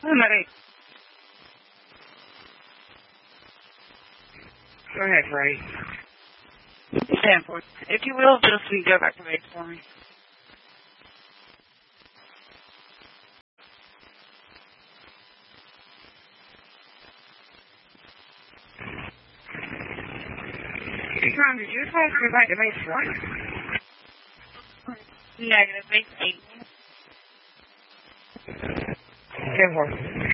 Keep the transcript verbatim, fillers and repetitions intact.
Somebody. Go ahead, Ray. Stand for it. If you will, just we go back to base for me. Tom, did you supposed to go back to base one? Negative, base eight. Stand for it.